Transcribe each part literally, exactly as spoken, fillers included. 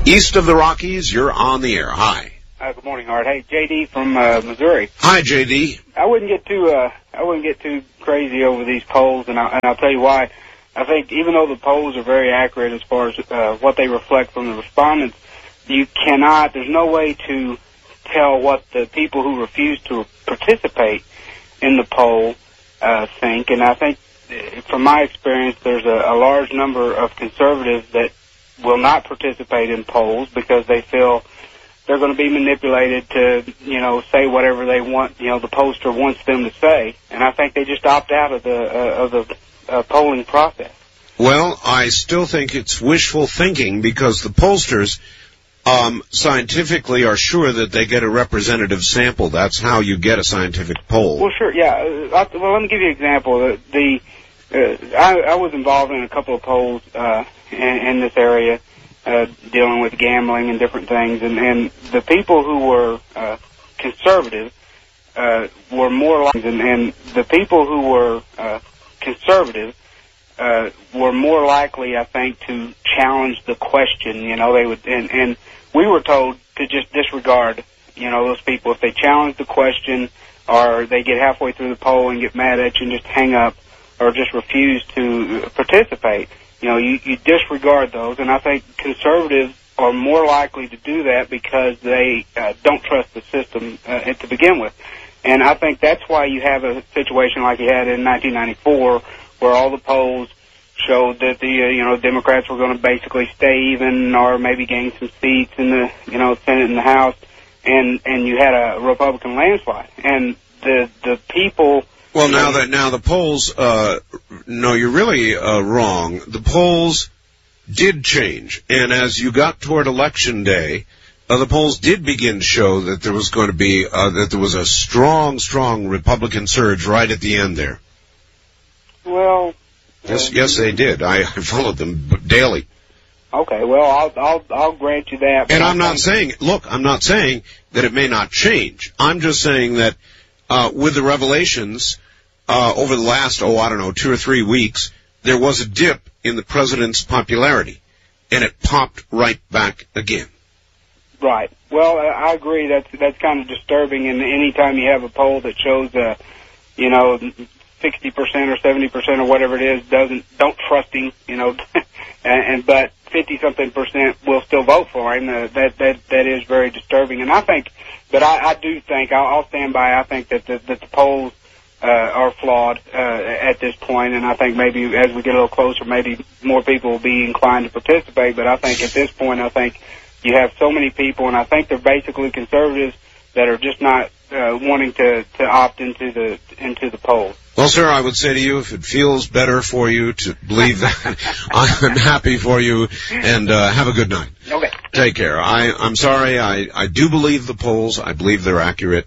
east of the Rockies. You're on the air. Hi. Uh, good morning, Art. Hey, J D from uh, Missouri. Hi, J D. I wouldn't get too uh, I wouldn't get too crazy over these polls, and, I, and I'll tell you why. I think even though the polls are very accurate as far as uh, what they reflect from the respondents, you cannot. There's no way to tell what the people who refuse to participate in the poll uh, think, and I think, from my experience, there's a, a large number of conservatives that will not participate in polls because they feel they're going to be manipulated to, you know, say whatever they want, you know, the pollster wants them to say. And I think they just opt out of the uh, of the uh, polling process. Well, I still think it's wishful thinking because the pollsters um, scientifically are sure that they get a representative sample. That's how you get a scientific poll. Well, sure, yeah. Uh, well, let me give you an example. The, the uh, I, I was involved in a couple of polls uh, in, in this area. Uh, dealing with gambling and different things, and, and the people who were uh, conservative uh, were more like, and, and the people who were uh, conservative uh, were more likely, I think, to challenge the question. You know, they would, and, and we were told to just disregard, you know, those people if they challenge the question, or they get halfway through the poll and get mad at you and just hang up, or just refuse to participate. You know, you, you disregard those, and I think conservatives are more likely to do that because they uh, don't trust the system uh, to begin with. And I think that's why you have a situation like you had in nineteen ninety-four, where all the polls showed that the uh, you know Democrats were going to basically stay even or maybe gain some seats in the you know Senate and the House, and and you had a Republican landslide. And the the people. Well, now that now the polls, uh, no, you're really uh, wrong. The polls did change, and as you got toward election day, uh, the polls did begin to show that there was going to be uh, that there was a strong, strong Republican surge right at the end there. Well, yes, uh, yes, they did. I, I followed them daily. Okay, well, I'll I'll I'll grant you that. And I'm not saying, look, I'm not saying that it may not change. I'm just saying that uh, with the revelations. Uh, over the last, oh, I don't know, two or three weeks, there was a dip in the president's popularity, and it popped right back again. Right. Well, I agree. That's that's kind of disturbing. And any time you have a poll that shows, uh, you know, sixty percent or seventy percent or whatever it is doesn't don't trust him, you know, and, and but fifty something percent will still vote for him. Uh, that that that is very disturbing. And I think, but I, I do think I'll, I'll stand by. I think that the, that the polls. Uh, are flawed uh, at this point, and I think maybe as we get a little closer, maybe more people will be inclined to participate. But I think at this point, I think you have so many people, and I think they're basically conservatives that are just not uh, wanting to, to opt into the into the polls. Well, sir, I would say to you, if it feels better for you to believe that, I'm happy for you, and uh, have a good night. Okay. Take care. I, I'm sorry. I, I do believe the polls. I believe they're accurate.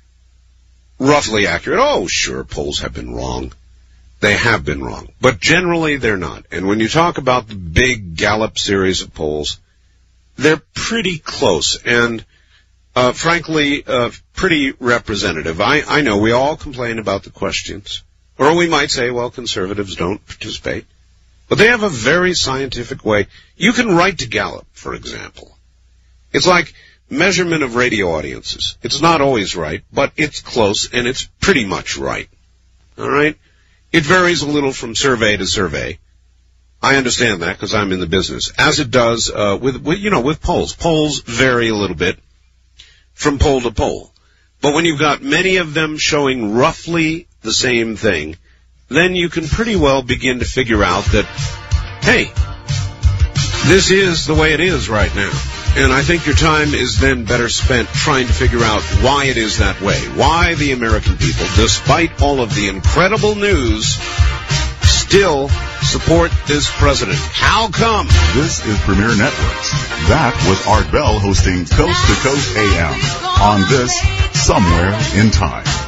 Roughly accurate. Oh, sure, polls have been wrong. They have been wrong. But generally, they're not. And when you talk about the big Gallup series of polls, they're pretty close and, uh, frankly, uh, pretty representative. I, I know we all complain about the questions. Or we might say, well, conservatives don't participate. But they have a very scientific way. You can write to Gallup, for example. It's like measurement of radio audiences. It's not always right, but it's close, and it's pretty much right. All right? It varies a little from survey to survey. I understand that because I'm in the business, as it does uh, with, with, you know, with polls. Polls vary a little bit from poll to poll. But when you've got many of them showing roughly the same thing, then you can pretty well begin to figure out that, hey, this is the way it is right now. And I think your time is then better spent trying to figure out why it is that way. Why the American people, despite all of the incredible news, still support this president. How come? This is Premier Networks. That was Art Bell hosting Coast to Coast A M on this Somewhere in Time.